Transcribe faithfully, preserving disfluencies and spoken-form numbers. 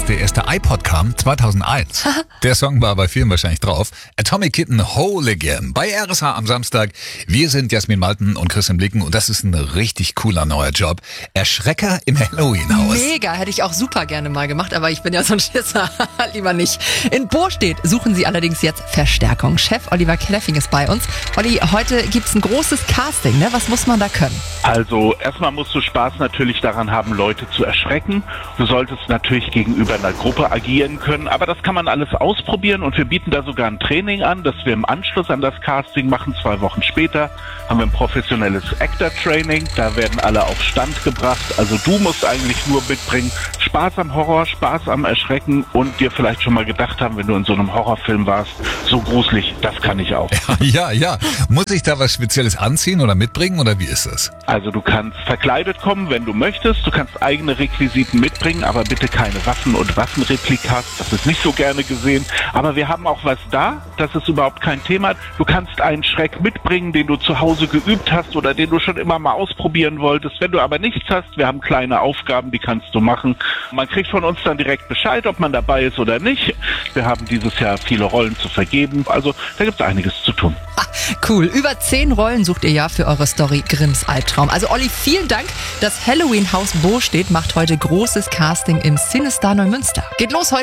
als der erste iPod kam, zweitausendeins. Der Song war bei vielen wahrscheinlich drauf. Atomic Kitten Whole Again bei R S H am Samstag. Wir sind Jasmin Malten und Christian Blicken und das ist ein richtig cooler neuer Job. Erschrecker im Halloween-Haus. Mega, hätte ich auch super gerne mal gemacht, aber ich bin ja so ein Schisser. Lieber nicht. In Bostedt suchen sie allerdings jetzt Verstärkung. Chef Oliver Kleffing ist bei uns. Olli, heute gibt's ein großes Casting, ne? Was muss man da können? Also erstmal musst du Spaß natürlich daran haben, Leute zu erschrecken. Du solltest natürlich gegenüber einer Gruppe agieren können, aber das kann man alles ausprobieren und wir bieten da sogar ein Training an, das wir im Anschluss an das Casting machen. Zwei Wochen später haben wir ein professionelles Actor-Training, da werden alle auf Stand gebracht. Also du musst eigentlich nur mitbringen Spaß am Horror, Spaß am Erschrecken und dir vielleicht schon mal gedacht haben, wenn du in so einem Horrorfilm warst, so gruselig, das kann ich auch. Ja, ja. Muss ich da was Spezielles anziehen oder mitbringen oder wie ist das? Also du kannst verkleidet kommen, wenn du möchtest. Du kannst eigene Requisiten mitbringen, aber bitte keine Waffen und Waffenreplikas. Das ist nicht so gerne gesehen. Aber wir haben auch was da. Das ist überhaupt kein Thema. Du kannst einen Schreck mitbringen, den du zu Hause geübt hast oder den du schon immer mal ausprobieren wolltest. Wenn du aber nichts hast, wir haben kleine Aufgaben, die kannst du machen. Man kriegt von uns dann direkt Bescheid, ob man dabei ist oder nicht. Wir haben dieses Jahr viele Rollen zu vergeben. Also da gibt es einiges zu tun. Ah, cool. Über zehn Rollen sucht ihr ja für eure Story Grimms Albtraum. Also Olli, vielen Dank. Das Halloween-Haus Bostedt macht heute großes Casting im Cinestar Neumünster. Geht los heute.